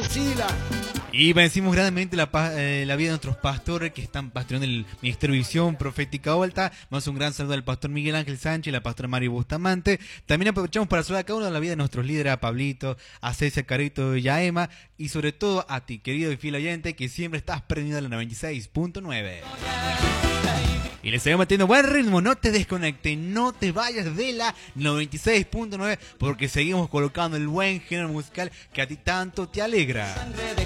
mochila. Y bendecimos grandemente la vida de nuestros pastores que están pastoreando el Ministerio de Visión Profética Volta. Vamos a un gran saludo al pastor Miguel Ángel Sánchez y la pastora Mario Bustamante. También aprovechamos para saludar a cada uno de la vida de nuestros líderes, a Pablito, a César, Carito y a Emma. Y sobre todo a ti, querido y fiel oyente, que siempre estás prendido a la 96.9. Y le seguimos metiendo buen ritmo, no te desconectes, no te vayas de la 96.9 porque seguimos colocando el buen género musical que a ti tanto te alegra.